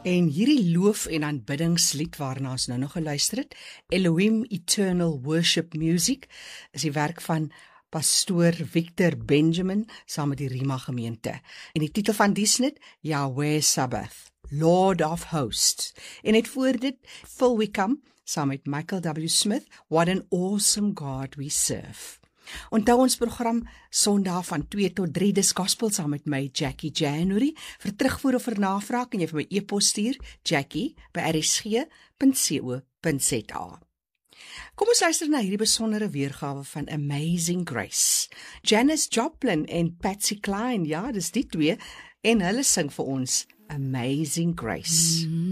En hierdie loof- en aanbiddingslied waarna ons nou nog geluister het, Elohim Eternal Worship Music, is die werk van pastoor Victor Benjamin saam met die Rima gemeente. En die titel van die snit, Yahweh Sabbath, Lord of Hosts. En het voor dit, Phil Wickham, saam met Michael W. Smith, What an Awesome God We Serve. Onthou ons program Sondag van 2 tot 3, dis Gospel saam met my, Jackie January. Vir terugvoer of vir navraag kan jy vir my e-pos stuur, jackie@rsg.co.za. Kom ons luister na hierdie besondere weergawe van Amazing Grace. Janis Joplin en Patsy Cline, ja, dis die twee, en hulle sing vir ons Amazing Grace.